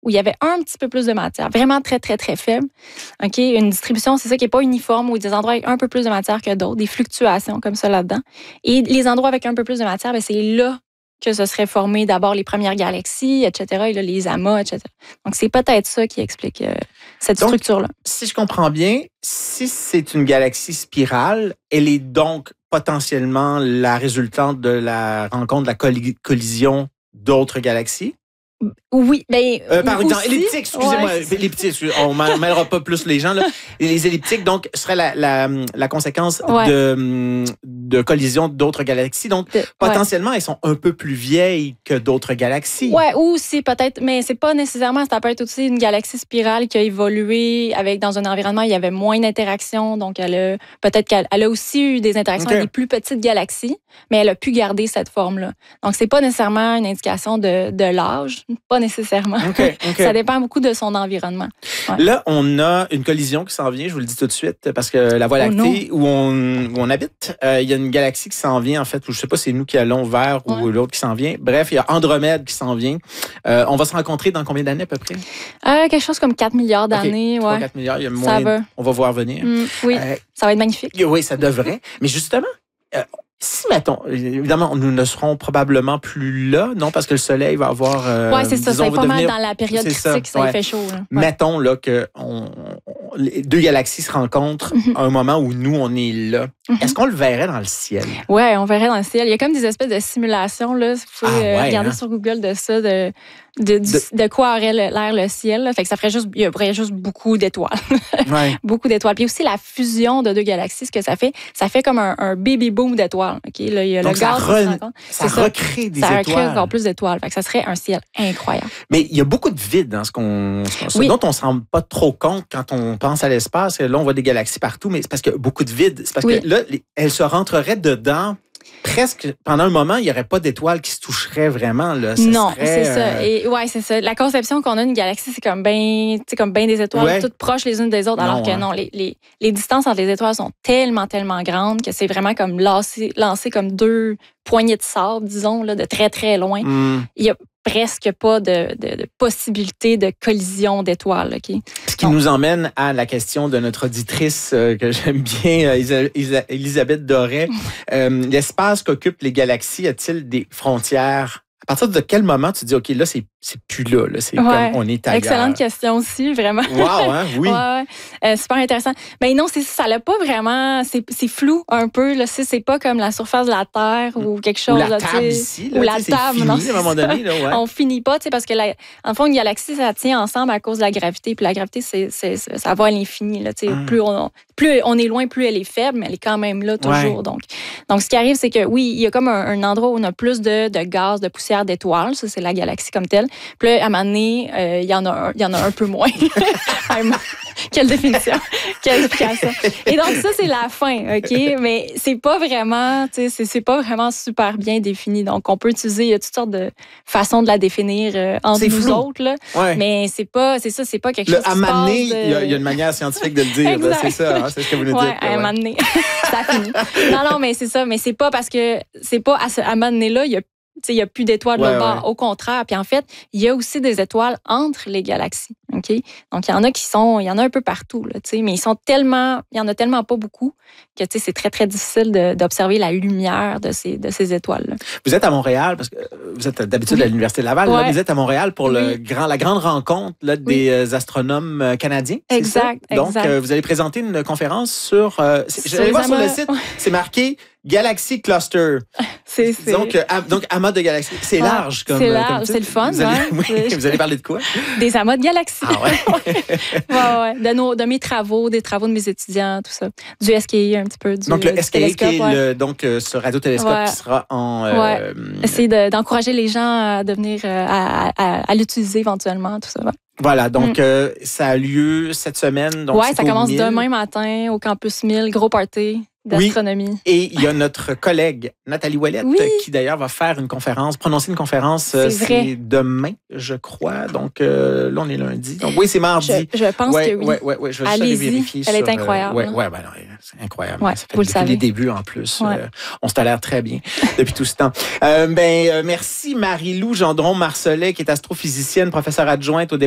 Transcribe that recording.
où il y avait un petit peu plus de matière, vraiment très, très, très faible. OK? Une distribution, c'est ça qui n'est pas uniforme, ou des endroits avec un peu plus de matière que d'autres, des fluctuations comme ça là-dedans. Et les endroits avec un peu plus de matière, bien, c'est là que se seraient formées d'abord les premières galaxies, etc., et là, les amas, etc. Donc, c'est peut-être ça qui explique cette structure-là. Si je comprends bien, si c'est une galaxie spirale, elle est donc potentiellement la résultante de la rencontre, de la collision d'autres galaxies? Oui, bien. Par exemple, elliptique, excusez-moi, elliptique, on ne mêlera pas plus les gens, là. Les elliptiques, donc, seraient la conséquence de collision d'autres galaxies. Donc, potentiellement, elles sont un peu plus vieilles que d'autres galaxies. Oui, ou c'est peut-être, mais c'est pas nécessairement, ça peut être aussi une galaxie spirale qui a évolué dans un environnement où il y avait moins d'interactions. Donc, peut-être qu'elle a aussi eu des interactions avec des plus petites galaxies, mais elle a pu garder cette forme-là. Donc, c'est pas nécessairement une indication de l'âge. Pas nécessairement. Ça dépend beaucoup de son environnement. Ouais. Là, on a une collision qui s'en vient, je vous le dis tout de suite, parce que la Voie lactée, où on habite, il y a une galaxie qui s'en vient, en fait, je ne sais pas si c'est nous qui allons vers ou l'autre qui s'en vient. Bref, il y a Andromède qui s'en vient. On va se rencontrer dans combien d'années à peu près? Quelque chose comme 4 milliards d'années. 4 milliards, il y a moyen, on va voir venir. Oui, ça va être magnifique. Oui, ça devrait. Mais justement... si, mettons, évidemment, nous ne serons probablement plus là, non, parce que le Soleil va avoir... oui, c'est ça, c'est pas mal dans la période critique, ça fait chaud. Là. Ouais. Mettons là, que les deux galaxies se rencontrent à un moment où nous, on est là. Est-ce qu'on le verrait dans le ciel? Oui, on verrait dans le ciel. Il y a comme des espèces de simulations, là. Vous pouvez regarder sur Google de ça, de quoi aurait l'air le ciel. Là. Fait que il y aurait juste beaucoup d'étoiles. Beaucoup d'étoiles. Puis aussi, la fusion de deux galaxies, ce que ça fait comme un baby boom d'étoiles. Okay? Là, il y a donc, le gaz ça recrée des étoiles. Ça recrée encore plus d'étoiles. Fait que ça serait un ciel incroyable. Mais il y a beaucoup de vide dans ce dont on ne se rend pas trop compte quand on pense à l'espace. Là, on voit des galaxies partout, mais c'est parce qu'il y a beaucoup de vide. C'est parce que là, elles se rentreraient dedans. Presque, pendant un moment, il n'y aurait pas d'étoiles qui se toucheraient vraiment. Là. C'est ça. Et c'est ça. La conception qu'on a d'une galaxie, c'est comme bien des étoiles toutes proches les unes des autres, alors que non, les distances entre les étoiles sont tellement, tellement grandes que c'est vraiment comme lancer comme deux poignées de sable, disons, là, de très, très loin. Il y a presque pas de possibilité de collision d'étoiles. Okay? Ce qui nous emmène à la question de notre auditrice que j'aime bien, Elisabeth Doré. L'espace qu'occupent les galaxies, a-t-il des frontières? À partir de quel moment tu dis, OK, là, c'est plus là. C'est comme on est ailleurs. Excellente question aussi, vraiment. Wow, hein? Oui. Super intéressant. Mais non, ça l'a pas vraiment... C'est flou un peu. Là. C'est pas comme la surface de la Terre ou quelque chose. Ou la table ici. Là, ou la table, non. À un moment donné. Là, on finit pas, parce que, en fond, une galaxie, ça tient ensemble à cause de la gravité. Puis la gravité, ça va à l'infini. Là, plus on est loin, plus elle est faible, mais elle est quand même là toujours. Donc, ce qui arrive, c'est que, oui, il y a comme un endroit où on a plus de gaz, de poussière, d'étoiles. Ça, c'est la galaxie comme telle. Puis là, à un moment donné, il y en a un peu moins. Quelle définition, quelle explication. Et donc, ça, c'est la fin, OK? Mais c'est pas vraiment super bien défini. Donc, on peut utiliser, il y a toutes sortes de façons de la définir entre nous autres. Là. Mais c'est pas quelque chose qui à m'amener, il y a une manière scientifique de le dire. Là, c'est ça, hein, c'est ce que vous nous dites. À m'amener, ça finit. Non, mais c'est ça. Mais c'est pas parce que c'est pas à m'amener-là, il n'y a plus d'étoiles là-bas. Au contraire. Puis en fait, il y a aussi des étoiles entre les galaxies. Okay? Donc, il y en a un peu partout. Là, mais il y en a tellement pas beaucoup que c'est très, très difficile d'observer la lumière de ces étoiles-là. Vous êtes à Montréal, parce que vous êtes d'habitude à l'Université de Laval. Là, vous êtes à Montréal pour la grande rencontre là, des astronomes canadiens. Exact. Donc, vous allez présenter une conférence sur... j'allais voir sur le site, c'est marqué Galaxy Cluster. Donc, amas de galaxies. C'est large. C'est large, c'est le fun. Vous allez parler de quoi? Des amas de galaxies. Ah ouais? De mes travaux, des travaux de mes étudiants, tout ça. Du SKI un petit peu. Donc, le SKI qui est ce radiotélescope qui sera en... Essayer d'encourager les gens à devenir, à l'utiliser éventuellement, tout ça. Ouais. Voilà, donc ça a lieu cette semaine. Oui, ça commence demain matin au Campus 1000, gros party d'astronomie. Oui. Et il y a notre collègue Nathalie Ouellette qui d'ailleurs va faire prononcer une conférence. C'est demain, je crois. Donc là, on est lundi. Donc oui, c'est mardi. Je pense que oui. Oui, je vais aller vérifier. Elle est incroyable. C'est incroyable. Ouais, ça fait depuis les débuts en plus. On se tolère très bien depuis tout ce temps. Merci Marie-Lou Gendron-Marcelet, qui est astrophysicienne, professeure adjointe au